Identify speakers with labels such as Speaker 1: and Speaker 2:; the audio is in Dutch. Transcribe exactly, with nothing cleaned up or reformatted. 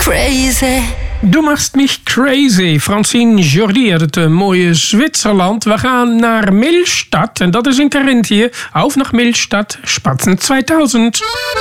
Speaker 1: crazy.
Speaker 2: Du machst mich crazy. Francine Jordi uit het uh, mooie Zwitserland. We gaan naar Millstatt en dat is in Carinthië. Auf nach Millstatt, Spatzen tweeduizend.